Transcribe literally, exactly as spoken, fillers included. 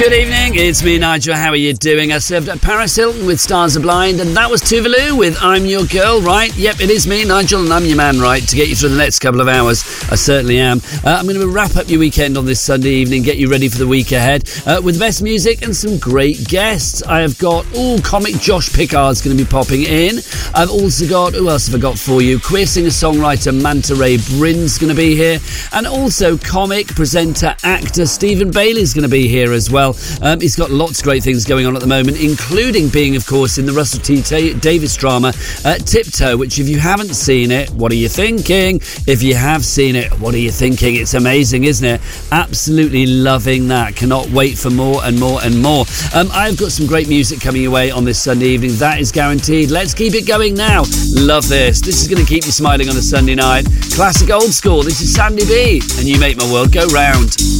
Good evening, it's me, Nigel. How are you doing? I served at Paris Hilton with Stars Are Blind, and that was Tuvalu with I'm Your Girl, right? Yep, it is me, Nigel, and I'm your man, right? To get you through the next couple of hours, I certainly am. Uh, I'm going to wrap up your weekend on this Sunday evening, get you ready for the week ahead uh, with the best music and some great guests. I have got, oh, comic Josh Pickard's going to be popping in. I've also got, who else have I got for you? Queer singer-songwriter Manta Ray Brin's going to be here, and also comic, presenter, actor Stephen Bailey's going to be here as well. Um, he's got lots of great things going on at the moment, including being, of course, in the Russell T. Ta- Davies drama uh, Tiptoe, which if you haven't seen it, what are you thinking? If you have seen it, what are you thinking? It's amazing, isn't it? Absolutely loving that. Cannot wait for more and more and more. Um, I've got some great music coming your way on this Sunday evening. That is guaranteed. Let's keep it going now. Love this. This is going to keep you smiling on a Sunday night. Classic old school. This is Sandy B, and You Make My World Go Round.